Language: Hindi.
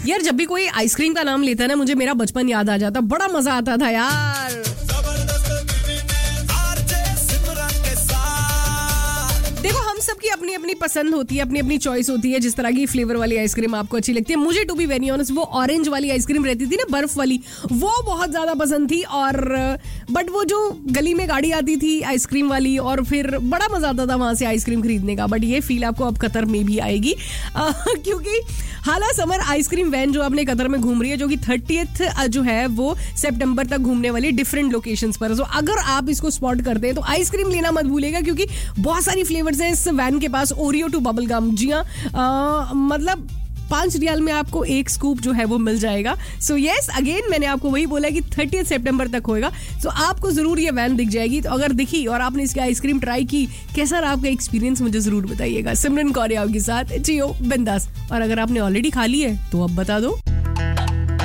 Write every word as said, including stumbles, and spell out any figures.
यार जब भी कोई आइसक्रीम का नाम लेता है ना, मुझे मेरा बचपन याद आ जाता, बड़ा मजा आता था यार। देखो हम सबकी अपनी अपनी पसंद होती है, अपनी अपनी चॉइस होती है, जिस तरह की फ्लेवर वाली आइसक्रीम आपको अच्छी लगती है। मुझे टू बी वेरी ऑनेस्ट वो ऑरेंज वाली आइसक्रीम रहती थी ना, बर्फ वाली, वो बहुत ज्यादा पसंद थी। और बट वो जो गली में गाड़ी आती थी आइसक्रीम वाली, और फिर बड़ा मजा आता था वहां से आइसक्रीम खरीदने का। बट ये फील आपको अब कतर में भी आएगी, आ, क्योंकि हाला समर आइसक्रीम वैन जो अपने कतर में घूम रही है, जो कि थर्टियथ जो है वो सितंबर तक घूमने वाली डिफरेंट लोकेशंस पर। तो अगर आप इसको स्पॉट करते हैं तो आइसक्रीम लेना मत भूलिएगा, क्योंकि बहुत सारी फ्लेवर्स हैं इस वैन के पास, ओरियो टू बबल गम। जी हाँ, मतलब पांच रियाल में आपको एक स्कूप जो है वो मिल जाएगा। सो यस, अगेन मैंने आपको वही बोला कि थर्टियथ सितंबर तक होएगा, तो आपको जरूर ये वैन दिख जाएगी। तो अगर दिखी और आपने इसकी आइसक्रीम ट्राई की, कैसा रहा आपका एक्सपीरियंस मुझे जरूर बताइएगा। सिमरन कौर के साथ जियो बिंदास। और अगर आपने ऑलरेडी खा ली है तो अब बता दो।